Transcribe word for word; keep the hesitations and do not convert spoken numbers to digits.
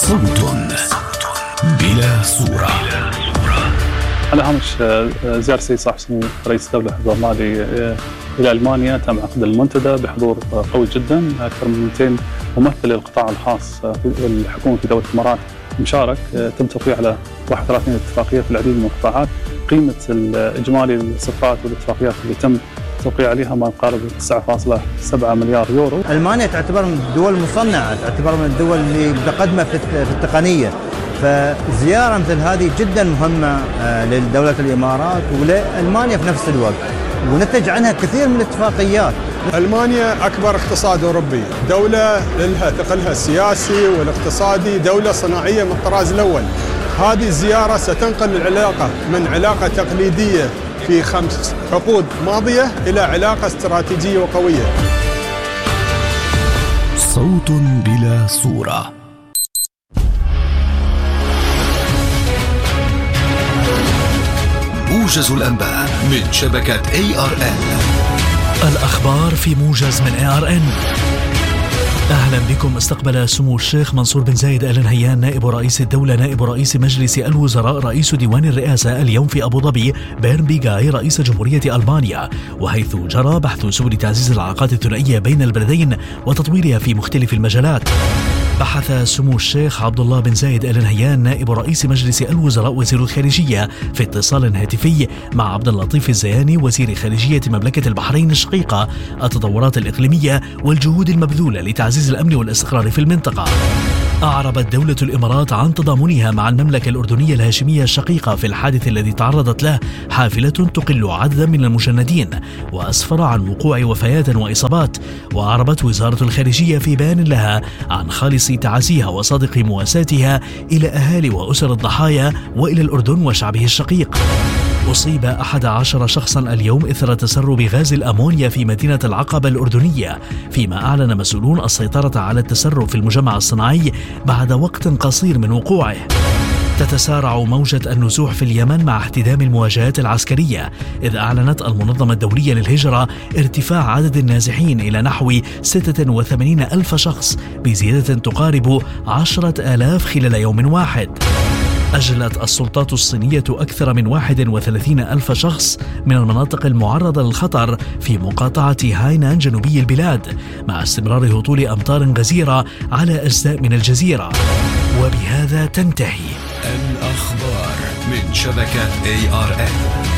صوت بلا صورة. على هامش زيارة السيد صاحب السمو رئيس الدولة حفظه الله إلى ألمانيا، تم عقد المنتدى بحضور قوي جدا، أكثر من مئتين ممثل للقطاع الخاص والحكومة في دولة الإمارات مشارك. تم توقيع على واحد وثلاثين اتفاقية في العديد من القطاعات. قيمة الإجمالي الصفقات والاتفاقيات اللي تم توقيع عليها ما يقارب تسعة فاصلة سبعة مليار يورو. ألمانيا تعتبر من الدول المصنعة، تعتبر من الدول اللي متقدمة في التقنية، فزيارة مثل هذه جدا مهمة لدولة الإمارات ولألمانيا في نفس الوقت، ونتج عنها كثير من الاتفاقيات. ألمانيا أكبر اقتصاد أوروبي، دولة لها ثقلها السياسي والاقتصادي، دولة صناعية من الطراز الأول. هذه الزيارة ستنقل العلاقة من علاقة تقليدية في خمس عقود ماضية إلى علاقة استراتيجية وقوية. صوت بلا صورة. موجز الأنباء من شبكة إيه آر إن. الأخبار في موجز من إيه آر إن. أهلا بكم. استقبل سمو الشيخ منصور بن زايد آل نهيان نائب رئيس الدولة نائب رئيس مجلس الوزراء رئيس ديوان الرئاسة اليوم في أبو ظبي بيرن بيغاي رئيس جمهورية ألمانيا، وحيث جرى بحث سبل تعزيز العلاقات الثنائية بين البلدين وتطويرها في مختلف المجالات. بحث سمو الشيخ عبد الله بن زايد آل نهيان نائب رئيس مجلس الوزراء وزير الخارجية في اتصال هاتفي مع عبد اللطيف الزياني وزير خارجية مملكة البحرين الشقيقة التطورات الإقليمية والجهود المبذولة لتعزيز الأمن والاستقرار في المنطقة. أعربت دولة الإمارات عن تضامنها مع المملكة الأردنية الهاشمية الشقيقة في الحادث الذي تعرضت له حافلة تقل عددا من المجندين، وأسفر عن وقوع وفيات وإصابات. وأعربت وزارة الخارجية في بيان لها عن خالص تعازيها وصادق مواساتها إلى أهالي وأسر الضحايا وإلى الأردن وشعبه الشقيق. أصيب أحد عشر شخصا اليوم إثر تسرب غاز الأمونيا في مدينة العقبة الأردنية، فيما أعلن مسؤولون السيطرة على التسرب في المجمع الصناعي بعد وقت قصير من وقوعه. تتسارع موجة النزوح في اليمن مع احتدام المواجهات العسكرية، إذ أعلنت المنظمة الدولية للهجرة ارتفاع عدد النازحين إلى نحو ستة وثمانين ألف شخص بزيادة تقارب عشرة آلاف خلال يوم واحد. أجلت السلطات الصينية أكثر من واحد وثلاثين ألف شخص من المناطق المعرضة للخطر في مقاطعة هاينان جنوبي البلاد، مع استمرار هطول أمطار غزيرة على أجزاء من الجزيرة. وبهذا تنتهي الأخبار من شبكة إيه آر إن.